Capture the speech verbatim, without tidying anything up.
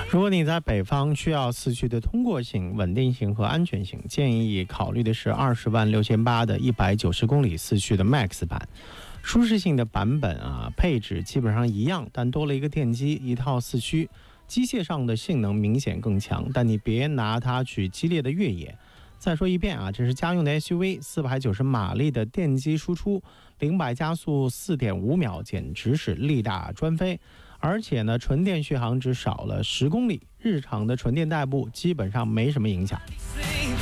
如果你在北方需要四驱的通过性、稳定性和安全性，建议考虑的是二十万六千八的一百九十公里四驱的 Max 版。舒适性的版本啊，配置基本上一样，但多了一个电机，一套四驱，机械上的性能明显更强，但你别拿它去激烈的越野。再说一遍啊，这是家用的 S U V， 四百九十马力的电机输出，零百加速 四点五秒，简直是力大专飞。而且呢，纯电续航只少了十公里，日常的纯电代步基本上没什么影响。